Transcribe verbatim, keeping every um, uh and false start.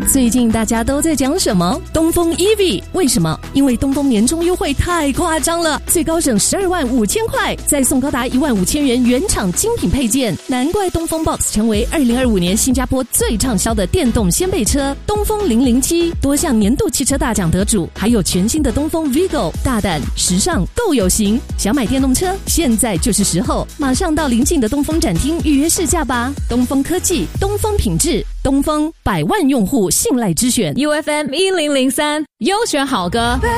最近大家都在讲什么？东风 E V， 为什么？因为东风年终优惠太夸张了，最高省十二万五千块，再送高达一万五千元原厂精品配件，难怪东风 Box 成为二零二五年新加坡最畅销的电动掀背车。东风零零七多项年度汽车大奖得主，还有全新的东风 Vigo， 大胆、时尚、够有型。想买电动车，现在就是时候，马上到邻近的东风展厅预约试驾吧。东风科技，东风品质，东风百万用户信赖之选 U F M 一零零三优选好歌。